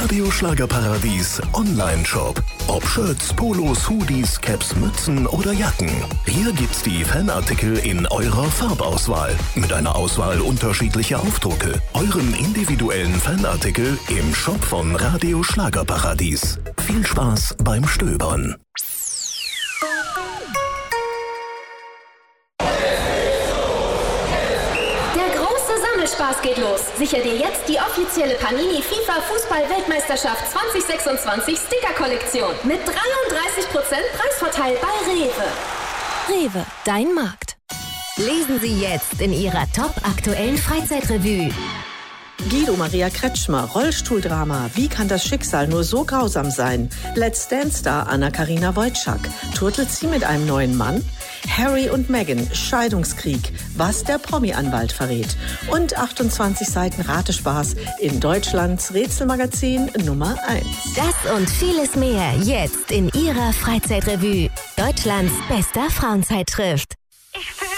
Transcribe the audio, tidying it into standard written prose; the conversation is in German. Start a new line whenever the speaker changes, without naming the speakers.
Radio Schlagerparadies Online-Shop. Ob Shirts, Polos, Hoodies, Caps, Mützen oder Jacken. Hier gibt's die Fanartikel in eurer Farbauswahl. Mit einer Auswahl unterschiedlicher Aufdrucke. Euren individuellen Fanartikel im Shop von Radio Schlagerparadies. Viel Spaß beim Stöbern.
Spaß geht los. Sicher dir jetzt die offizielle Panini FIFA Fußball-Weltmeisterschaft 2026 Sticker-Kollektion mit 33% Preisvorteil bei Rewe.
Rewe, dein Markt.
Lesen Sie jetzt in Ihrer top-aktuellen Freizeitrevue.
Guido Maria Kretschmer, Rollstuhldrama. Wie kann das Schicksal nur so grausam sein? Let's Dance-Star Anna-Karina Wojcik. Turtelt sie mit einem neuen Mann? Harry und Meghan, Scheidungskrieg. Was der Promi-Anwalt verrät. Und 28 Seiten Ratespaß in Deutschlands Rätselmagazin Nummer 1.
Das und vieles mehr jetzt in Ihrer Freizeitrevue. Deutschlands bester Frauenzeitschrift.